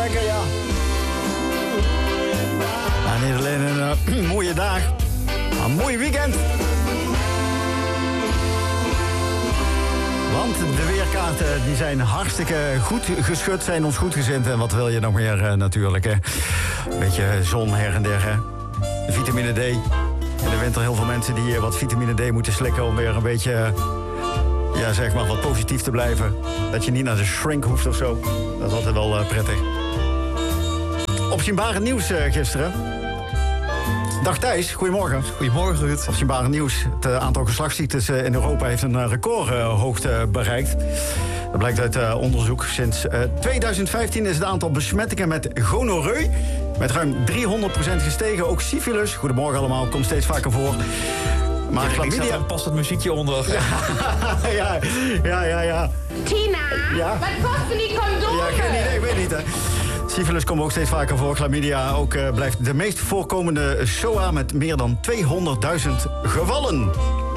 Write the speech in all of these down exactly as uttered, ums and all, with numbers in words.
lekker, ja. En niet alleen een uh, mooie dag, maar een mooi weekend. Want de weerkaarten die zijn hartstikke goed geschud, zijn ons goed gezind. En wat wil je nog meer uh, natuurlijk, hè? Een beetje zon her en der, hè? Vitamine D. In de winter heel veel mensen die uh, wat vitamine D moeten slikken om weer een beetje... Uh, ja, zeg maar, wat positief te blijven. Dat je niet naar de shrink hoeft of zo. Dat is altijd wel uh, prettig. Opzienbarend nieuws uh, gisteren. Dag Thijs, goedemorgen. Goedemorgen Ruud. Opzienbarend nieuws. Het uh, aantal geslachtsziektes uh, in Europa heeft een uh, recordhoogte uh, bereikt. Dat blijkt uit uh, onderzoek. Sinds uh, twintig vijftien is het aantal besmettingen met gonoreu met ruim driehonderd procent gestegen. Ook syfilis, goedemorgen allemaal, komt steeds vaker voor. Maar ja, chlamydia... Ik zat er pas het muziekje onder. Ja, ja, ja, ja, ja. Tina, ja? wat kosten die condomen? Ja, geen idee, ik weet niet, hè. Syfilis komt ook steeds vaker voor. Chlamydia ook uh, blijft de meest voorkomende S O A met meer dan tweehonderdduizend gevallen.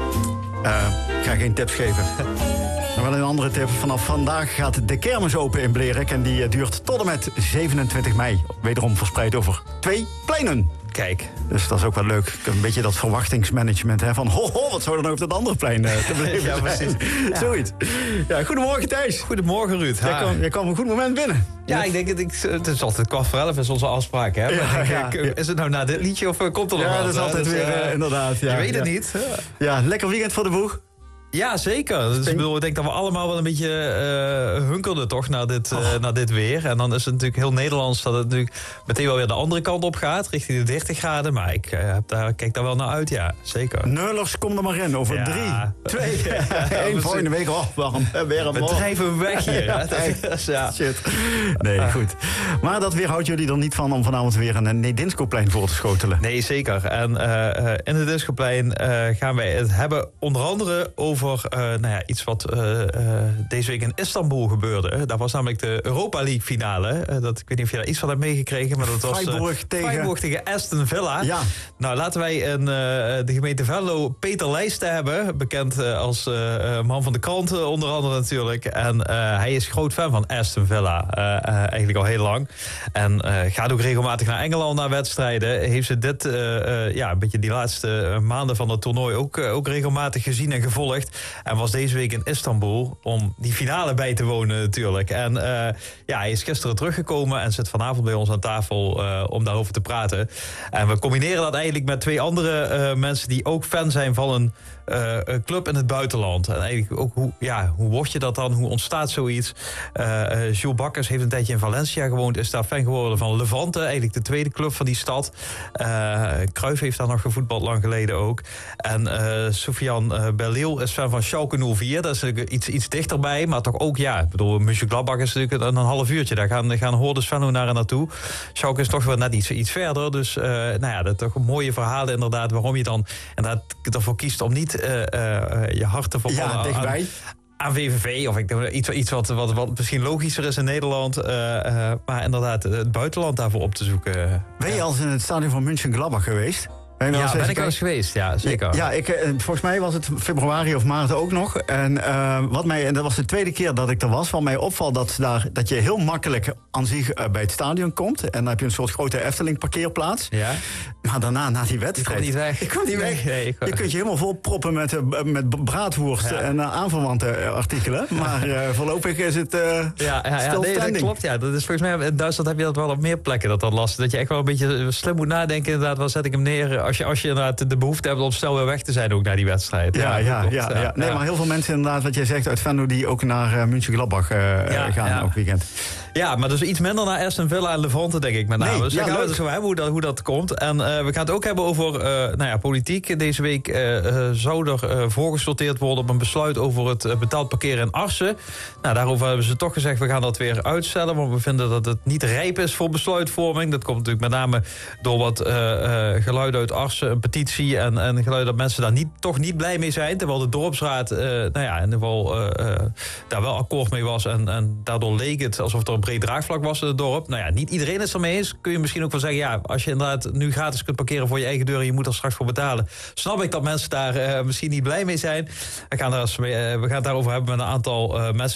Uh, ik ga geen tips geven. Maar wel een andere tip. Vanaf vandaag gaat de kermis open in Blerik. En die uh, duurt tot en met zevenentwintig mei. Wederom verspreid over twee pleinen. Kijk. Dus dat is ook wel leuk. Een beetje dat verwachtingsmanagement. Hè? Van, ho, ho, wat zou er nou op dat andere plein uh, te beleven ja, zijn? Ja. Zoiets. Ja, goedemorgen Thijs. Goedemorgen Ruud. Jij kwam, jij kwam een goed moment binnen. Ja, ja. ik denk, het, het is altijd kwart voor elf is onze afspraak. Hè? Ja, maar ja, ik, is het nou na dit liedje of komt er nog ja, wat? dat is altijd dus, weer, uh, inderdaad. Ja, je weet het ja. niet. Ja, lekker weekend voor de boeg. Ja, zeker. Dus ik, bedoel, ik denk dat we allemaal wel een beetje uh, hunkerden toch naar dit, uh, oh. naar dit weer. En dan is het natuurlijk heel Nederlands dat het natuurlijk meteen wel weer de andere kant op gaat. Richting de dertig graden. Maar ik uh, heb daar, kijk daar wel naar uit, ja. Zeker. Neulers, kom er maar in. Over ja. drie, twee, één volgende week. Oh, waarom? Weer een we drijven hem weg hier. ja, ja. Shit. Nee, goed. Maar dat weerhoudt jullie er niet van om vanavond weer een Nedinskoplein voor te schotelen? Nee, zeker. En uh, in het Dinskoplein uh, gaan wij het hebben onder andere over Over uh, nou ja, iets wat uh, uh, deze week in Istanbul gebeurde. Daar was namelijk de Europa League finale. Uh, dat, ik weet niet of je daar iets van hebt meegekregen. Maar dat was Freiburg uh, tegen... Freiburg tegen Aston Villa. Ja. Nou, laten wij in uh, de gemeente Venlo Peter Leijsten hebben. Bekend uh, als uh, man van de krant uh, onder andere natuurlijk. En uh, hij is groot fan van Aston Villa. Uh, uh, eigenlijk al heel lang. En uh, gaat ook regelmatig naar Engeland naar wedstrijden. Heeft ze dit, uh, uh, ja, een beetje die laatste maanden van het toernooi ook, uh, ook regelmatig gezien en gevolgd. En was deze week in Istanbul om die finale bij te wonen natuurlijk. En uh, ja, hij is gisteren teruggekomen en zit vanavond bij ons aan tafel uh, om daarover te praten. En we combineren dat eigenlijk met twee andere uh, mensen die ook fan zijn van een uh, club in het buitenland. En eigenlijk ook, hoe, ja, hoe word je dat dan? Hoe ontstaat zoiets? Uh, uh, Jules Bakkers heeft een tijdje in Valencia gewoond, is daar fan geworden van Levante, eigenlijk de tweede club van die stad. Uh, Cruijff heeft daar nog gevoetbald lang geleden ook. En uh, Soufiane uh, Belleil is fan van Schalke nul vier. Dat is iets, iets dichterbij, maar toch ook, ja, ik bedoel, Mönchengladbach is natuurlijk een, een half uurtje. Daar gaan, gaan hordes Venlo naar en naartoe. Schalke is toch wel net iets, iets verder. Dus, uh, nou ja, dat toch mooie verhalen inderdaad, waarom je dan inderdaad ervoor kiest om niet uh, uh, je hart te vervallen. Ja, dichtbij. Aan, aan V V V, of ik denk iets, iets wat, wat, wat misschien logischer is in Nederland. Uh, uh, maar inderdaad, het buitenland daarvoor op te zoeken. Ben je ja. al eens in het stadion van Mönchengladbach geweest? Ben ja, ben ik wel eens geweest, ja, zeker. Ja, ik, volgens mij was het februari of maart ook nog. En, uh, wat mij, en dat was de tweede keer dat ik er was. Wat mij opvalt, dat, daar, dat je heel makkelijk aan zich uh, bij het stadion komt. En dan heb je een soort grote Efteling parkeerplaats. Ja. Maar daarna, na die wedstrijd... Ik kwam niet weg. Ik kwam niet weg. Nee, ik... Je kunt je helemaal vol proppen met, uh, met braadworst ja. en uh, aanverwante artikelen. Maar uh, voorlopig is het uh, ja, ja, ja, nee, dat klopt, ja. Dat is volgens mij, in Duitsland heb je dat wel op meer plekken, dat dan lastig. Dat je echt wel een beetje slim moet nadenken, inderdaad. Waar zet ik hem neer? Als je, als je inderdaad de behoefte hebt om snel weer weg te zijn ook naar die wedstrijd. Ja, ja, ja, ja, ja. ja. Nee, ja. maar heel veel mensen inderdaad, wat jij zegt, uit Venlo die ook naar uh, Mönchengladbach uh, ja, gaan ja. ook weekend. Ja, maar dus iets minder naar Aston Villa en Levante, denk ik met name. Nee, dus ja, gaan we het zo hebben hoe dat, hoe dat komt. En uh, we gaan het ook hebben over uh, nou ja, politiek. Deze week uh, uh, zou er uh, voorgesorteerd worden op een besluit over het uh, betaald parkeren in Arsen. Nou, daarover hebben ze toch gezegd, we gaan dat weer uitstellen. Want we vinden dat het niet rijp is voor besluitvorming. Dat komt natuurlijk met name door wat uh, uh, geluiden uit Arsen, een petitie en, en geluiden dat mensen daar niet, toch niet blij mee zijn. Terwijl de dorpsraad uh, nou ja, in ieder geval uh, uh, daar wel akkoord mee was. En, en daardoor leek het alsof er een breed draagvlak was in het dorp. Nou ja, niet iedereen is ermee eens. Kun je misschien ook wel zeggen, ja, als je inderdaad nu gratis kunt parkeren voor je eigen deur en je moet er straks voor betalen, snap ik dat mensen daar uh, misschien niet blij mee zijn. We gaan, daar, uh, we gaan het daarover hebben met een aantal uh, mensen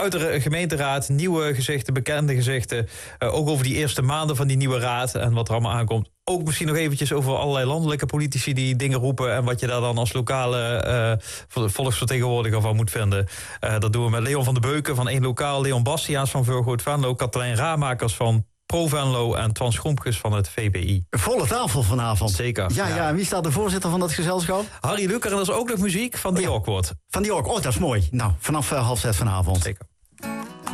uit de gemeenteraad, nieuwe gezichten, bekende gezichten. Uh, ook over die eerste maanden van die nieuwe raad en wat er allemaal aankomt. Ook misschien nog eventjes over allerlei landelijke politici die dingen roepen en wat je daar dan als lokale uh, volksvertegenwoordiger van moet vinden. Uh, dat doen we met Leon van de Beuken van één Lokaal, Leon Bastiaans van Vulgoed Venlo, Katelijn Raamakers van Pro Venlo en Twan Schrompkes van het V B I. Volle tafel vanavond. Zeker. Ja, ja. ja, wie staat de voorzitter van dat gezelschap? Harry Lukker en er is ook nog muziek van The Awkward. Van The Awkward, oh dat is mooi. Nou, vanaf uh, half zes vanavond. Zeker.